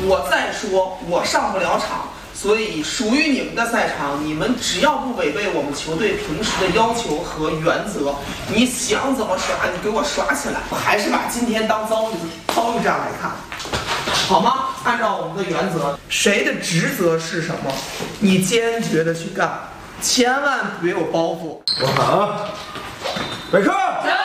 我再说我上不了场，所以属于你们的赛场，你们只要不违背我们球队平时的要求和原则，你想怎么耍你给我耍起来。我还是把今天当遭遇战来看，好吗？按照我们的原则，谁的职责是什么，你坚决的去干，千万别有包袱。 我喊啊，伟克。